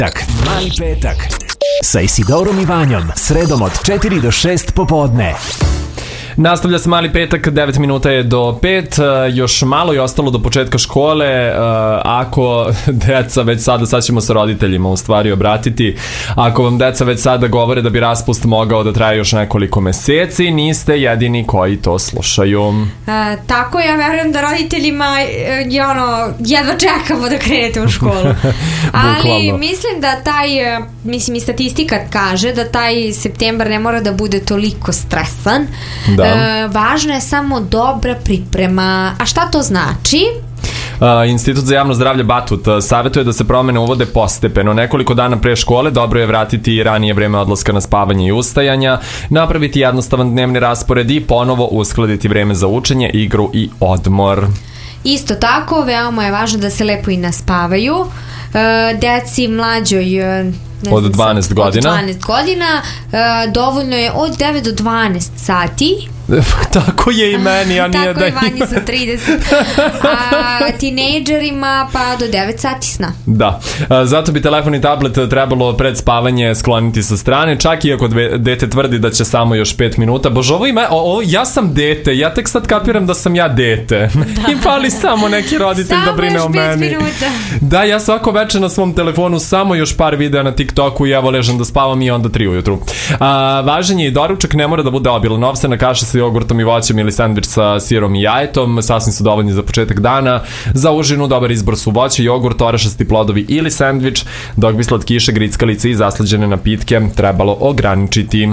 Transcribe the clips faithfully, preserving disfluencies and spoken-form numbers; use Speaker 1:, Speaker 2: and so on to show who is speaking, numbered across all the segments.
Speaker 1: petak. Mali petak. Sa Isidorom i Vanjom. Sredom od četiri do šest popodne.
Speaker 2: Nastavlja se Mali petak, devet minuta je do pet, još malo je ostalo do početka škole. Ako deca već sada, sad ćemo sa roditeljima u stvari obratiti, ako vam deca već sada govore da bi raspust mogao da traje još nekoliko meseci, niste jedini koji to slušaju.
Speaker 3: A, tako ja verujem da roditeljima je ono, jedva čekamo da krenete u školu. Ali mislim da taj, mislim i statistika kaže da taj septembar ne mora da bude toliko stresan. Da. E, važna je samo dobra priprema. A šta to znači?
Speaker 2: Uh, Institut za javno zdravlje Batut uh, savjetuje da se promene uvode postepeno. Nekoliko dana pre škole dobro je vratiti ranije vreme odlaska na spavanje i ustajanja, napraviti jednostavan dnevni raspored i ponovo uskladiti vreme za učenje, igru i odmor.
Speaker 3: Isto tako, veoma je važno da se lepo i naspavaju. Uh, deci mlađoj
Speaker 2: od dvanaest godina.
Speaker 3: Od dvanaest godina, uh, dovoljno je od devet do dvanaest sati.
Speaker 2: Tako je i meni, a nije
Speaker 3: tako
Speaker 2: da...
Speaker 3: je Vanji sa trideset. A tinejdžerima pa do devet sati sna.
Speaker 2: Da, zato bi telefon i tablet trebalo pred spavanje skloniti sa strane, čak i ako dete tvrdi da će samo još pet minuta. Bože, ovo ima, o, o, ja sam dete, ja tek sad kapiram da sam ja dete. Da. I pali samo neki roditelj
Speaker 3: samo
Speaker 2: da brine o meni.
Speaker 3: Samo još pet minuta.
Speaker 2: Da, ja svako večer na svom telefonu samo još par videa na TikToku i evo ležem da spavam i onda tri ujutru. A, važan je i doručak, ne mora da bude obilan. Ovsena kaša sa jogurtom i voćem ili sandvič sa sirom i jajetom, sasvim su dovoljni za početak dana. Za užinu dobar izbor su voće, jogurt, orašasti plodovi ili sandvič, dok bi slatkiše, grickalice i zaslađene napitke trebalo ograničiti.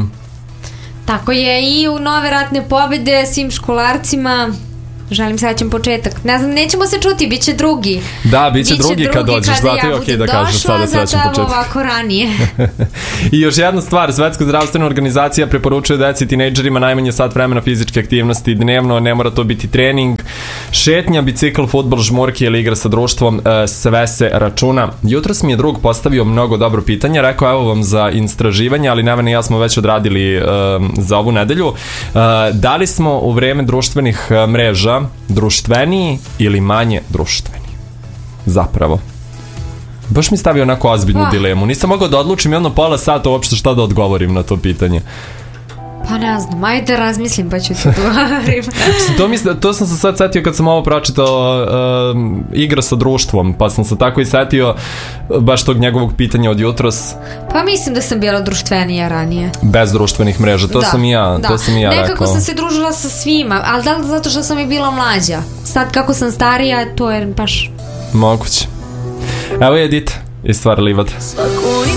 Speaker 3: Tako je, i u nove ratne pobede svim školarcima želim srećan početak. Ne znam, nećemo se čuti, bit će drugi.
Speaker 2: Da, bit će drugi, drugi kad dođeš, zato je okej da kažeš sada srećan početak.
Speaker 3: Zato ovako ranije.
Speaker 2: I još jedna stvar, Svetska zdravstvena organizacija preporučuje deci i tinejdžerima najmanje sat vremena fizičke aktivnosti dnevno, ne mora to biti trening, šetnja, bicikl, fudbal, žmurke ili igra sa društvom, sve se računa. Jutros mi je drug postavio mnogo dobro pitanje, rekao evo vam za istraživanje, ali Nevena i ja smo već odradili um, za ovu nedelju. Uh, da li smo u vreme društvenih uh, mreža društveniji ili manje društveni? Zapravo. Baš mi stavio onako ozbiljnu ah. dilemu. Nisam mogao da odlučim jedno pola sata uopšte šta da odgovorim na to pitanje.
Speaker 3: Pa ne znam, ajde da razmislim pa ću ti odgovorim.
Speaker 2: to, mislim, to sam se sad setio kad sam ovo pročitao uh, igra sa društvom, pa sam se tako i setio baš tog njegovog pitanja od jutros.
Speaker 3: Pa mislim da sam bila društvenija ranije.
Speaker 2: Bez društvenih mreža, to
Speaker 3: da,
Speaker 2: sam i ja,
Speaker 3: da.
Speaker 2: to sam i ja
Speaker 3: Nekako
Speaker 2: rekao.
Speaker 3: sam se družila sa svima, ali da li zato što sam i bila mlađa? Sad kako sam starija, to je baš...
Speaker 2: Moguće. Evo je Edita i stvar Livad.
Speaker 4: Svako